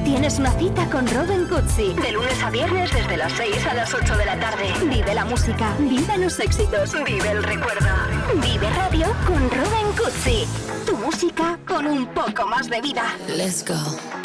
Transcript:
Tienes una cita con Robin Cutsi. De lunes a viernes desde las 6 a las 8 de la tarde. Vive la música, vive los éxitos, vive el recuerdo. Vive Radio con Robin Cutsi. Tu música con un poco más de vida. Let's go.